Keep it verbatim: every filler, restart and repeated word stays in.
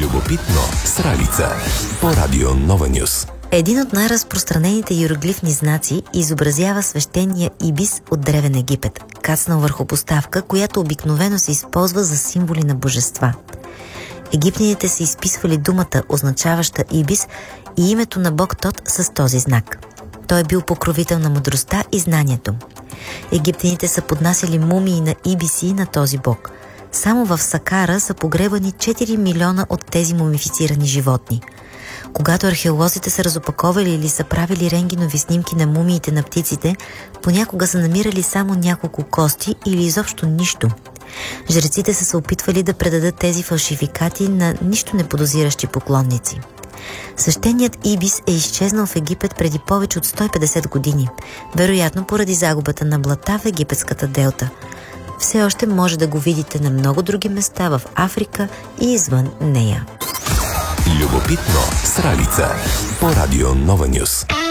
Любопитно с Ралица по Радио Нова Нюс. Един от най-разпространените иероглифни знаци изобразява свещения ибис от Древен Египет, кацнал върху поставка, която обикновено се използва за символи на божества. Египтяните са изписвали думата, означаваща ибис, и името на бог Тот с този знак. Той е бил покровител на мъдростта и знанието. Египтяните са поднасяли мумии на ибиси на този бог. Само в Сакара са погребани четири милиона от тези мумифицирани животни. Когато археолозите са разопаковали или са правили рентгенови снимки на мумиите на птиците, понякога са намирали само няколко кости или изобщо нищо. Жреците са се опитвали да предадат тези фалшификати на нищо неподозиращи поклонници. Свещеният ибис е изчезнал в Египет преди повече от сто и петдесет години, вероятно поради загубата на блата в египетската делта. Все още може да го видите на много други места в Африка и извън нея. Любопитно с Ралица по Радио Нова Нюс.